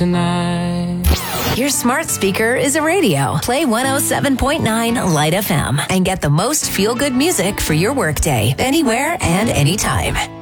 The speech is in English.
tonight. Your smart speaker is a radio. Play 107.9 Light FM and get the most feel-good music for your workday, anywhere and anytime.